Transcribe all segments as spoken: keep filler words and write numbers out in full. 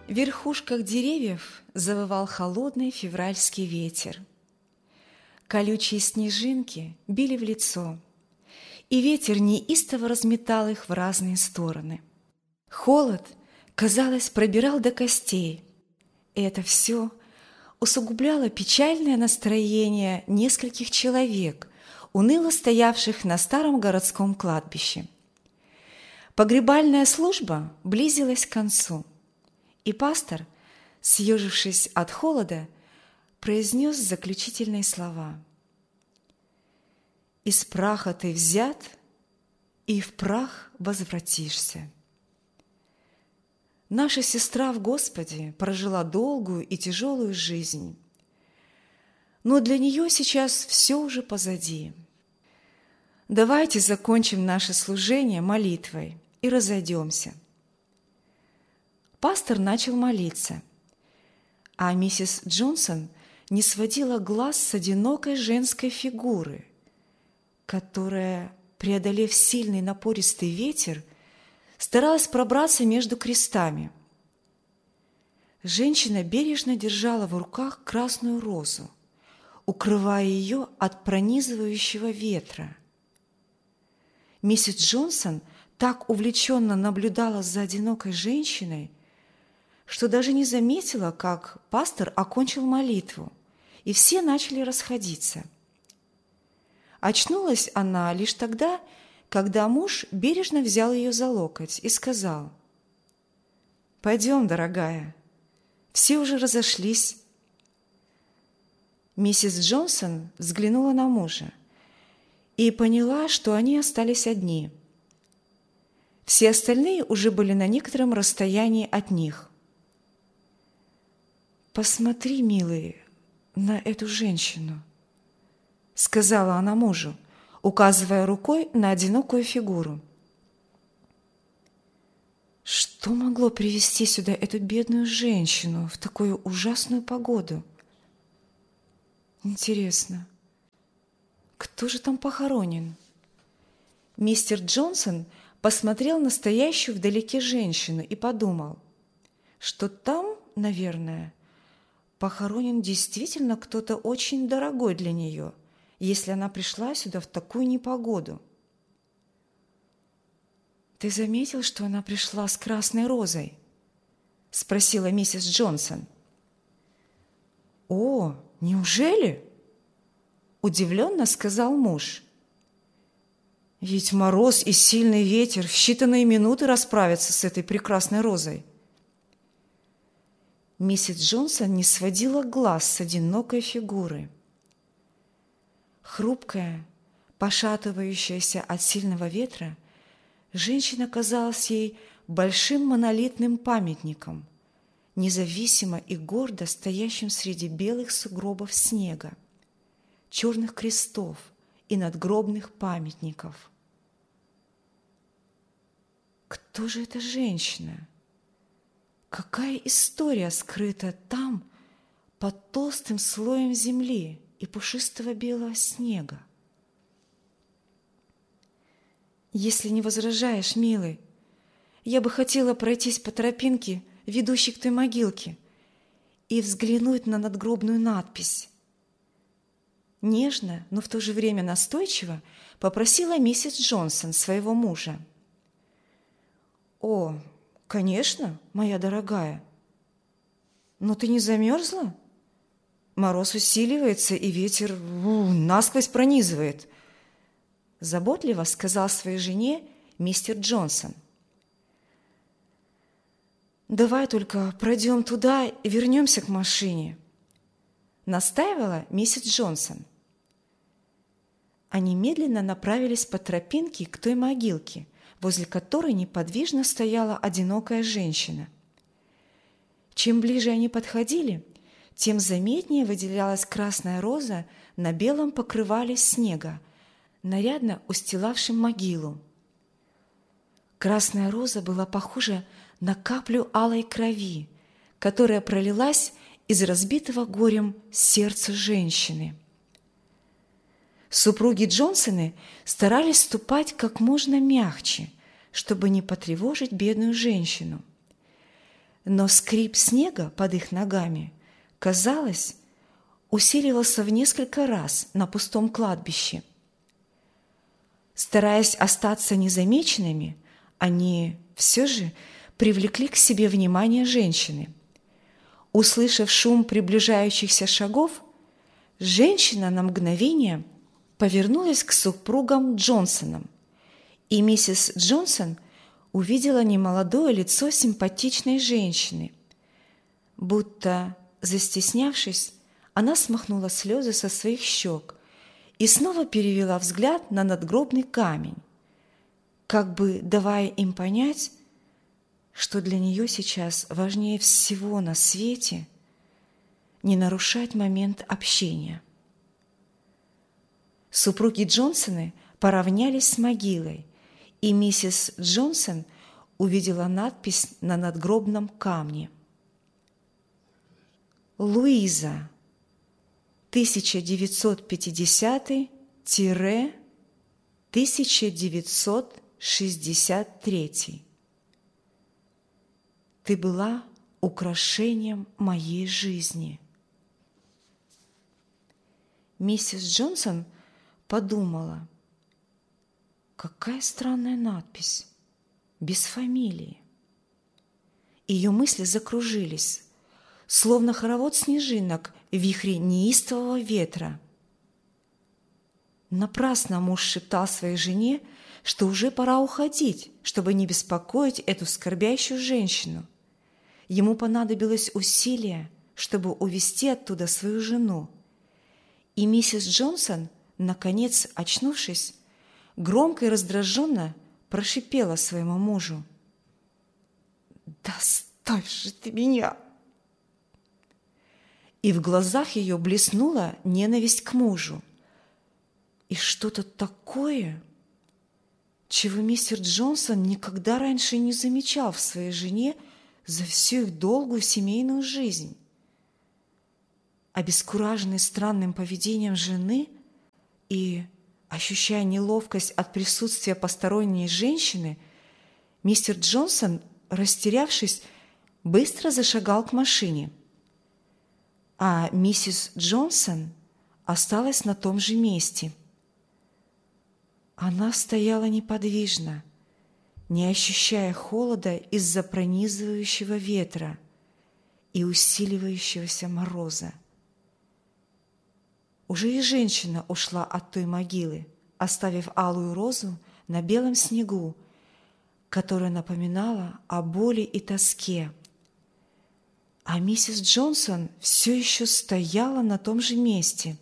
В верхушках деревьев завывал холодный февральский ветер. Колючие снежинки били в лицо, и ветер неистово разметал их в разные стороны. Холод, казалось, пробирал до костей, и это все усугубляло печальное настроение нескольких человек, уныло стоявших на старом городском кладбище. Погребальная служба близилась к концу, и пастор, съежившись от холода, произнес заключительные слова. «Из праха ты взят, и в прах возвратишься». Наша сестра в Господе прожила долгую и тяжелую жизнь, но для нее сейчас все уже позади. Давайте закончим наше служение молитвой и разойдемся. Пастор начал молиться, а миссис Джонсон не сводила глаз с одинокой женской фигуры, которая, преодолев сильный напористый ветер, старалась пробраться между крестами. Женщина бережно держала в руках красную розу, укрывая ее от пронизывающего ветра. Миссис Джонсон так увлеченно наблюдала за одинокой женщиной, что даже не заметила, как пастор окончил молитву, и все начали расходиться. Очнулась она лишь тогда, когда муж бережно взял ее за локоть и сказал: «Пойдем, дорогая, все уже разошлись». Миссис Джонсон взглянула на мужа и поняла, что они остались одни. Все остальные уже были на некотором расстоянии от них. «Посмотри, милый, на эту женщину», — сказала она мужу, указывая рукой на одинокую фигуру. Что могло привести сюда эту бедную женщину в такую ужасную погоду? Интересно, кто же там похоронен? Мистер Джонсон посмотрел на стоящую вдалеке женщину и подумал, что там, наверное, похоронен действительно кто-то очень дорогой для нее, если она пришла сюда в такую непогоду. «Ты заметил, что она пришла с красной розой?» – спросила миссис Джонсон. «О, неужели?» – удивленно сказал муж. «Ведь мороз и сильный ветер в считанные минуты расправятся с этой прекрасной розой». Миссис Джонсон не сводила глаз с одинокой фигуры. Хрупкая, пошатывающаяся от сильного ветра, женщина казалась ей большим монолитным памятником, независимо и гордо стоящим среди белых сугробов снега, черных крестов и надгробных памятников. Кто же эта женщина? Какая история скрыта там, под толстым слоем земли и пушистого белого снега? «Если не возражаешь, милый, я бы хотела пройтись по тропинке, ведущей к той могилке, и взглянуть на надгробную надпись». Нежно, но в то же время настойчиво попросила миссис Джонсон своего мужа. «О, конечно, моя дорогая. Но ты не замерзла? Мороз усиливается, и ветер у, насквозь пронизывает», – заботливо сказал своей жене мистер Джонсон. «Давай только пройдем туда и вернемся к машине», – настаивала миссис Джонсон. Они медленно направились по тропинке к той могилке, возле которой неподвижно стояла одинокая женщина. Чем ближе они подходили, тем заметнее выделялась красная роза на белом покрывале снега, нарядно устилавшем могилу. Красная роза была похожа на каплю алой крови, которая пролилась из разбитого горем сердца женщины. Супруги Джонсоны старались ступать как можно мягче, чтобы не потревожить бедную женщину. но скрип снега под их ногами, казалось, усиливался в несколько раз на пустом кладбище. Стараясь остаться незамеченными, они все же привлекли к себе внимание женщины. Услышав шум приближающихся шагов, женщина на мгновение повернулась к супругам Джонсонам, и миссис Джонсон увидела немолодое лицо симпатичной женщины. Будто застеснявшись, она смахнула слезы со своих щек и снова перевела взгляд на надгробный камень, как бы давая им понять, что для нее сейчас важнее всего на свете не нарушать момент общения. Супруги Джонсоны поравнялись с могилой, и миссис Джонсон увидела надпись на надгробном камне: «Луиза, тысяча девятьсот пятидесятый — тысяча девятьсот шестьдесят третий. Ты была украшением моей жизни». Миссис Джонсон подумала: какая странная надпись, без фамилии. Ее мысли закружились, словно хоровод снежинок в вихре неистового ветра. Напрасно муж шептал своей жене, что уже пора уходить, чтобы не беспокоить эту скорбящую женщину. Ему понадобилось усилие, чтобы увести оттуда свою жену. И миссис Джонсон, наконец очнувшись, громко и раздраженно прошипела своему мужу: «Да оставь же ты меня!» И в глазах ее блеснула ненависть к мужу. И что-то такое, чего мистер Джонсон никогда раньше не замечал в своей жене за всю их долгую семейную жизнь. Обескураженный странным поведением жены и ощущая неловкость от присутствия посторонней женщины, мистер Джонсон, растерявшись, быстро зашагал к машине. А миссис Джонсон осталась на том же месте. Она стояла неподвижно, не ощущая холода из-за пронизывающего ветра и усиливающегося мороза. Уже и женщина ушла от той могилы, оставив алую розу на белом снегу, которая напоминала о боли и тоске. А миссис Джонсон все еще стояла на том же месте.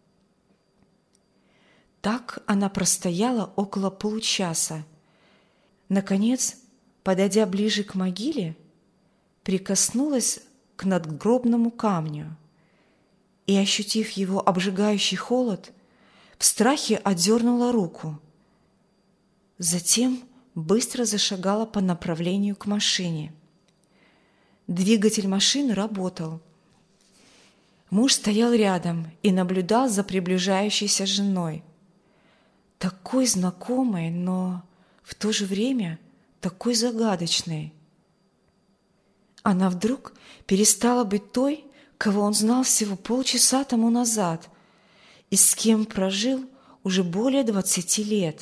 Так она простояла около получаса. Наконец, подойдя ближе к могиле, прикоснулась к надгробному камню и, ощутив его обжигающий холод, в страхе отдернула руку. Затем быстро зашагала по направлению к машине. Двигатель машины работал. Муж стоял рядом и наблюдал за приближающейся женой. Такой знакомой, но в то же время такой загадочной. Она вдруг перестала быть той, кого он знал всего полчаса тому назад и с кем прожил уже более двадцати лет.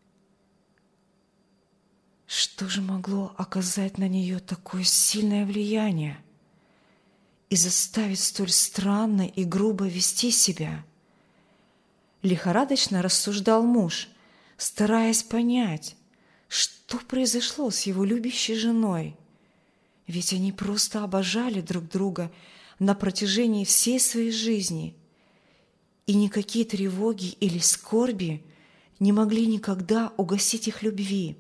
Что же могло оказать на нее такое сильное влияние и заставить столь странно и грубо вести себя? Лихорадочно рассуждал муж, стараясь понять, что произошло с его любящей женой. Ведь они просто обожали друг друга на протяжении всей своей жизни, и никакие тревоги или скорби не могли никогда угасить их любви.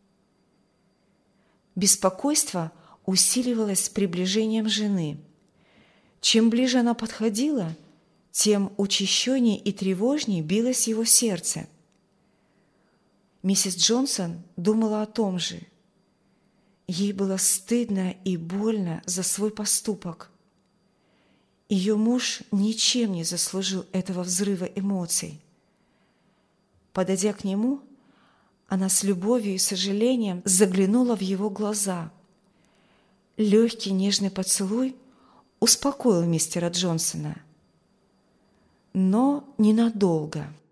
Беспокойство усиливалось с приближением жены. Чем ближе она подходила, тем учащеннее и тревожнее билось его сердце. Миссис Джонсон думала о том же. Ей было стыдно и больно за свой поступок. Ее муж ничем не заслужил этого взрыва эмоций. Подойдя к нему, она с любовью и сожалением заглянула в его глаза. Легкий нежный поцелуй успокоил мистера Джонсона, но ненадолго.